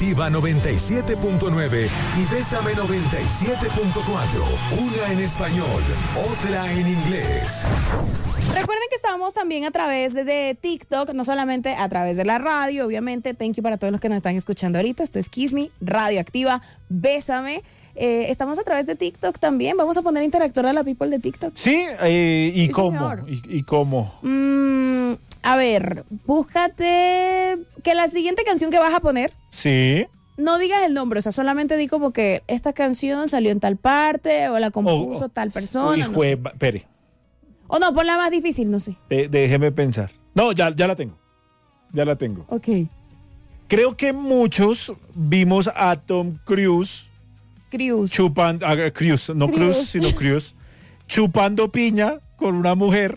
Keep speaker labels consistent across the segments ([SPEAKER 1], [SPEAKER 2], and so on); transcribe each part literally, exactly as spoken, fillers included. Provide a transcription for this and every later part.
[SPEAKER 1] Radioactiva noventa y siete punto nueve y Bésame noventa y siete punto cuatro. Una en español, otra en inglés.
[SPEAKER 2] Recuerden que estamos también a través de, de TikTok, no solamente a través de la radio, obviamente. Thank you para todos los que nos están escuchando ahorita. Esto es Kiss Me, Radioactiva, Bésame. Eh, estamos a través de TikTok también. Vamos a poner a interactuar a la people de TikTok.
[SPEAKER 3] Sí, eh, ¿y
[SPEAKER 2] Sí,
[SPEAKER 3] cómo?
[SPEAKER 2] señor.
[SPEAKER 3] ¿Y, y cómo?
[SPEAKER 2] Mm, a ver, búscate que la siguiente canción que vas a poner,
[SPEAKER 3] Sí.
[SPEAKER 2] no digas el nombre, o sea, solamente di como que esta canción salió en tal parte o la compuso
[SPEAKER 3] Oh, oh.
[SPEAKER 2] tal persona.
[SPEAKER 3] Hijo
[SPEAKER 2] no
[SPEAKER 3] de
[SPEAKER 2] sé.
[SPEAKER 3] ba- Espere,
[SPEAKER 2] O no, ponla más difícil, no sé.
[SPEAKER 3] de- déjeme pensar. No, ya, ya la tengo. Ya la tengo.
[SPEAKER 2] Ok.
[SPEAKER 3] Creo que muchos vimos a Tom Cruise
[SPEAKER 2] Cruz.
[SPEAKER 3] chupando, ah, Cruise, no
[SPEAKER 2] Cruise.
[SPEAKER 3] Cruz, sino Cruise, chupando piña con una mujer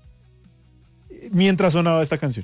[SPEAKER 3] mientras sonaba esta canción.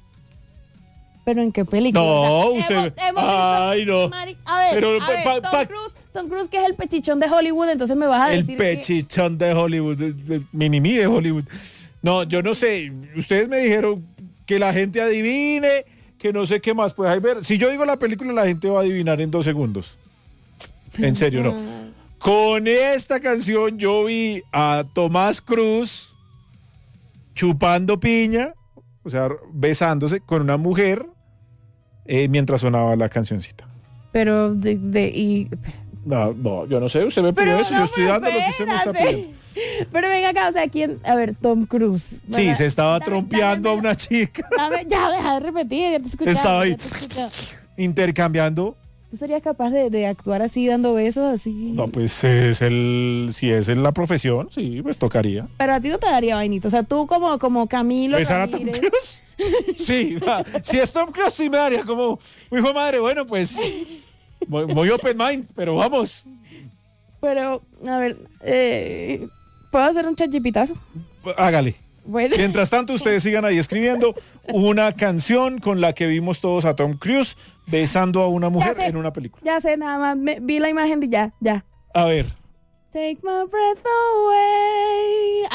[SPEAKER 2] ¿Pero en qué película?
[SPEAKER 3] No,
[SPEAKER 2] O sea,
[SPEAKER 3] usted-
[SPEAKER 2] hemos- hemos visto-
[SPEAKER 3] ay, no.
[SPEAKER 2] Mari- A ver,
[SPEAKER 3] Pero,
[SPEAKER 2] a ver,
[SPEAKER 3] pa-
[SPEAKER 2] Tom,
[SPEAKER 3] pa-
[SPEAKER 2] Cruise, Tom Cruise, que es el pechichón de Hollywood, entonces me vas a
[SPEAKER 3] El
[SPEAKER 2] decir que-
[SPEAKER 3] pechichón de Hollywood, el- el mini-mí de Hollywood. No, yo no sé. Ustedes me dijeron que la gente adivine, que no sé qué más. Pues ahí ver. Si yo digo la película, la gente va a adivinar en dos segundos. En serio, no. Con esta canción yo vi a Tomás Cruz chupando piña, o sea, besándose con una mujer eh, mientras sonaba la cancioncita.
[SPEAKER 2] Pero de, de y
[SPEAKER 3] No, no, yo no sé, usted me pidió
[SPEAKER 2] pero
[SPEAKER 3] eso,
[SPEAKER 2] no,
[SPEAKER 3] yo estoy
[SPEAKER 2] pero
[SPEAKER 3] dando lo que usted me está
[SPEAKER 2] espérate.
[SPEAKER 3] pidiendo.
[SPEAKER 2] Pero venga acá, o sea, quién, a ver, Tom Cruise.
[SPEAKER 3] Sí,
[SPEAKER 2] ¿verdad?
[SPEAKER 3] se estaba
[SPEAKER 2] Dame-
[SPEAKER 3] trompeando
[SPEAKER 2] dame-
[SPEAKER 3] a una chica,
[SPEAKER 2] dame- ya, deja de repetir, ya te escuchaba.
[SPEAKER 3] Estaba ahí.
[SPEAKER 2] ya te escuchaba.
[SPEAKER 3] intercambiando.
[SPEAKER 2] ¿Tú serías capaz de, de actuar así, dando besos, así?
[SPEAKER 3] No, pues es el, si es en la profesión, sí, pues tocaría.
[SPEAKER 2] Pero a ti no te daría vainito. O sea, tú como, como Camilo
[SPEAKER 3] ¿Besar a Tom
[SPEAKER 2] Ramírez.
[SPEAKER 3] Cruise? Sí, va. Si es Tom Cruise, sí me daría como, hijo de madre, bueno, pues, muy, muy open mind, pero vamos.
[SPEAKER 2] Pero, a ver, eh, ¿puedo hacer un chachipitazo?
[SPEAKER 3] Hágale.
[SPEAKER 2] Bueno.
[SPEAKER 3] Mientras tanto, ustedes sigan ahí escribiendo una canción con la que vimos todos a Tom Cruise besando a una mujer
[SPEAKER 2] sé.
[SPEAKER 3] en una película.
[SPEAKER 2] Ya sé, nada más. me- vi la imagen de ya, ya.
[SPEAKER 3] A ver.
[SPEAKER 2] Take my breath away.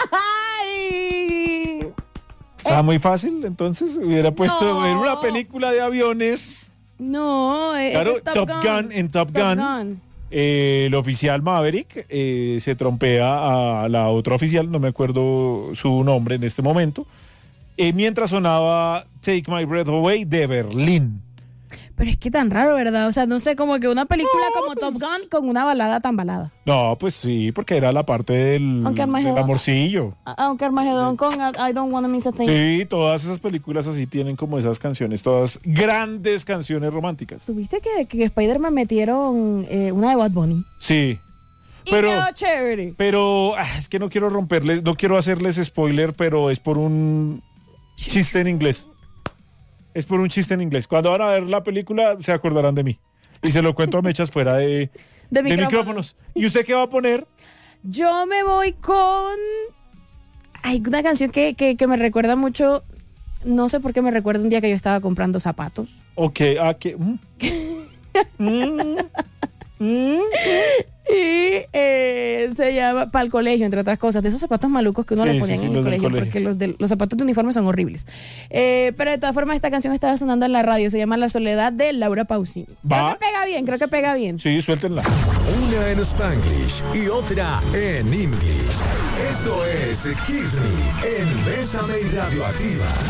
[SPEAKER 2] ¡Ay!
[SPEAKER 3] Está muy fácil, entonces hubiera puesto
[SPEAKER 2] No.
[SPEAKER 3] en una película de aviones.
[SPEAKER 2] No, ese
[SPEAKER 3] Claro,
[SPEAKER 2] es Top,
[SPEAKER 3] Top
[SPEAKER 2] Gun.
[SPEAKER 3] Gun, en Top
[SPEAKER 2] Top
[SPEAKER 3] Gun.
[SPEAKER 2] Gun.
[SPEAKER 3] Eh, el oficial Maverick eh, se trompea a la otra oficial, no me acuerdo su nombre en este momento, eh, mientras sonaba Take My Breath Away de Berlín.
[SPEAKER 2] Pero es que tan raro, ¿verdad? O sea, no sé, como que una película como Top Gun con una balada tan balada.
[SPEAKER 3] No, pues sí, porque era la parte del,
[SPEAKER 2] Aunque
[SPEAKER 3] del
[SPEAKER 2] Armagedón-
[SPEAKER 3] amorcillo.
[SPEAKER 2] A- Aunque Armagedón con I I Don't Wanna Miss a Thing.
[SPEAKER 3] Sí, todas esas películas así tienen como esas canciones, todas grandes canciones románticas.
[SPEAKER 2] ¿Tuviste que, que Spider-Man metieron eh, una de Bad Bunny?
[SPEAKER 3] Sí,
[SPEAKER 2] Y
[SPEAKER 3] pero...
[SPEAKER 2] quedó chévere.
[SPEAKER 3] Pero ah, es que no quiero romperles, no quiero hacerles spoiler, pero es por un chiste en inglés. Es por un chiste en inglés. Cuando van a ver la película, se acordarán de mí. Y se lo cuento a Mechas fuera de,
[SPEAKER 2] De
[SPEAKER 3] de
[SPEAKER 2] micrófonos.
[SPEAKER 3] micrófonos. ¿Y usted qué va a poner?
[SPEAKER 2] Yo me voy con... Hay una canción que, que, que me recuerda mucho... No sé por qué me recuerda un día que yo estaba comprando zapatos.
[SPEAKER 3] Ok, ¿a qué? Mm. Mm. Mm.
[SPEAKER 2] Y eh, se llama para el colegio, entre otras cosas, de esos zapatos malucos que uno
[SPEAKER 3] Sí,
[SPEAKER 2] le
[SPEAKER 3] sí,
[SPEAKER 2] ponían
[SPEAKER 3] sí,
[SPEAKER 2] en el
[SPEAKER 3] los del
[SPEAKER 2] colegio,
[SPEAKER 3] colegio.
[SPEAKER 2] porque los, de, los zapatos de uniforme son horribles. Eh, pero de todas formas, esta canción estaba sonando en la radio, se llama La Soledad de Laura Pausini. Creo
[SPEAKER 3] Va.
[SPEAKER 2] que pega bien, creo que pega bien.
[SPEAKER 3] Sí, suéltenla.
[SPEAKER 1] Una en Spanglish y otra en English. Esto es Kiss Me en Bésame y Radioactiva.